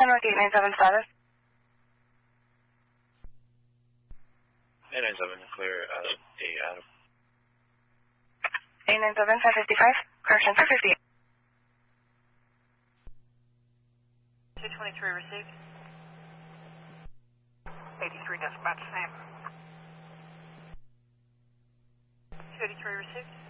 North 897 status. 897, clear out of A Adam. 897, 555, correction, 558. 223 received. 83 dispatch, same. 283 received.